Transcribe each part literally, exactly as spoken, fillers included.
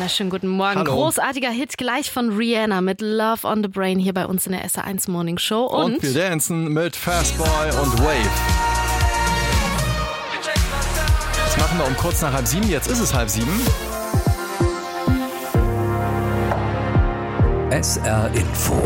wunderschönen guten Morgen. Hallo. Großartiger Hit gleich von Rihanna mit Love on the Brain hier bei uns in der S R eins Morning Show. Und, Und wir dancen mit Fastboy und Wave. Das machen wir um kurz nach halb sieben. Jetzt ist es halb sieben. S R Info.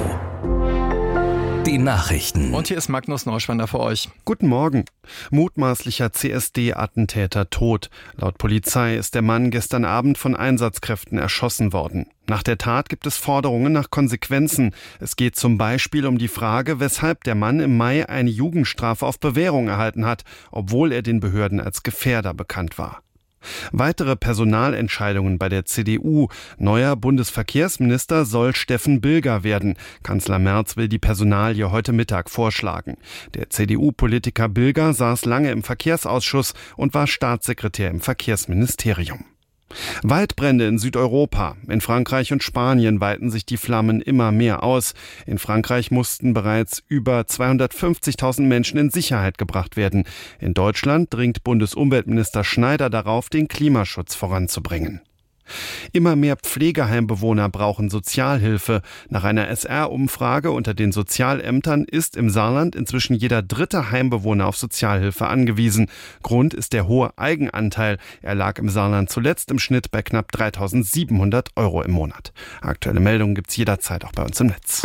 Die Nachrichten. Und hier ist Magnus Neuschwander für euch. Guten Morgen. Mutmaßlicher C S D-Attentäter tot. Laut Polizei ist der Mann gestern Abend von Einsatzkräften erschossen worden. Nach der Tat gibt es Forderungen nach Konsequenzen. Es geht zum Beispiel um die Frage, weshalb der Mann im Mai eine Jugendstrafe auf Bewährung erhalten hat, obwohl er den Behörden als Gefährder bekannt war. Weitere Personalentscheidungen bei der C D U. Neuer Bundesverkehrsminister soll Steffen Bilger werden. Kanzler Merz will die Personalie heute Mittag vorschlagen. Der C D U-Politiker Bilger saß lange im Verkehrsausschuss und war Staatssekretär im Verkehrsministerium. Waldbrände in Südeuropa. In Frankreich und Spanien weiten sich die Flammen immer mehr aus. In Frankreich mussten bereits über zweihundertfünfzigtausend Menschen in Sicherheit gebracht werden. In Deutschland dringt Bundesumweltminister Schneider darauf, den Klimaschutz voranzubringen. Immer mehr Pflegeheimbewohner brauchen Sozialhilfe. Nach einer S R-Umfrage unter den Sozialämtern ist im Saarland inzwischen jeder dritte Heimbewohner auf Sozialhilfe angewiesen. Grund ist der hohe Eigenanteil. Er lag im Saarland zuletzt im Schnitt bei knapp dreitausendsiebenhundert Euro im Monat. Aktuelle Meldungen gibt's jederzeit auch bei uns im Netz.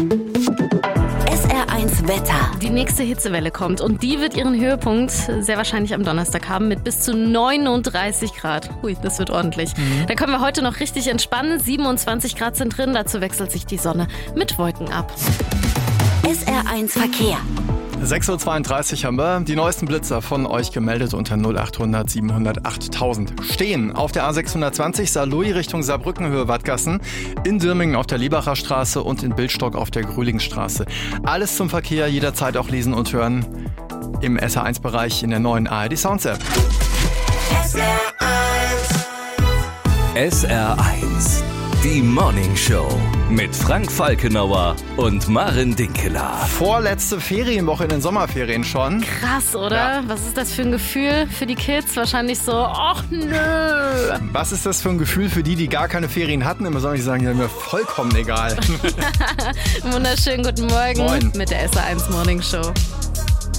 S R eins Wetter. die nächste Hitzewelle kommt und die wird ihren Höhepunkt sehr wahrscheinlich am Donnerstag haben mit bis zu neununddreißig Grad. Ui, das wird ordentlich. Mhm. Da können wir heute noch richtig entspannen. siebenundzwanzig Grad sind drin, dazu wechselt sich die Sonne mit Wolken ab. S R eins Verkehr. sechs Uhr zweiunddreißig haben wir die neuesten Blitzer von euch gemeldet unter null achthundert siebenhundertachttausend. Stehen auf der A sechshundertzwanzig Saarlouis Richtung Saarbrücken Höhe Wattgassen, in Dürmingen auf der Liebacher Straße und in Bildstock auf der Grühlingstraße. Alles zum Verkehr, jederzeit auch lesen und hören im S R eins Bereich in der neuen A R D Sounds App. S R eins. S R eins. Die Morning Show mit Frank Falkenauer und Maren Dinkeler. Vorletzte Ferienwoche in den Sommerferien schon. Krass, oder? Ja. Was ist das für ein Gefühl für die Kids? Wahrscheinlich so, ach nö. Was ist das für ein Gefühl für die, die gar keine Ferien hatten? Immer sollen die sagen, ja, mir vollkommen egal. Wunderschönen guten Morgen Moin. mit der S R eins Morning Show.